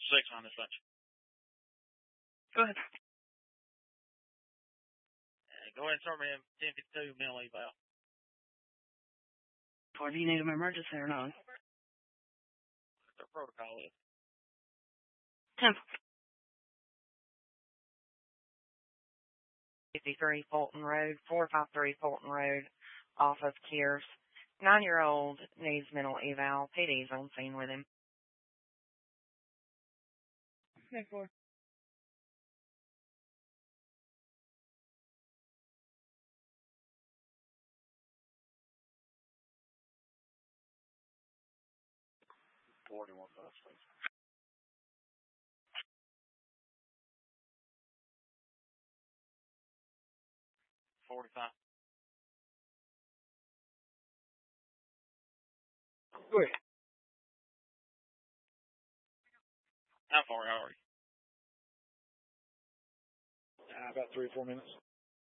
6 on this bunch. Go ahead. Go ahead and start me a 1052 mil eval. Or do you need an emergency or not? What their protocol is. 10. 53 Fulton Road, 453 Fulton Road, off of Kears. 9-year-old needs mental eval. PD's on scene with him. 4. $41. 45. Go ahead. How far are you? About 3 or 4 minutes.